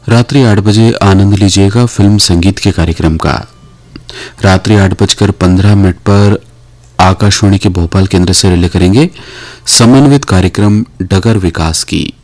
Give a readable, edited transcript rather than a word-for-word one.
रात्रि 8 बजे आनंद लीजिएगा फिल्म संगीत के कार्यक्रम का। रात्रि 8:15 पर आकाशवाणी के भोपाल केंद्र से रिले करेंगे समन्वित कार्यक्रम डगर विकास की।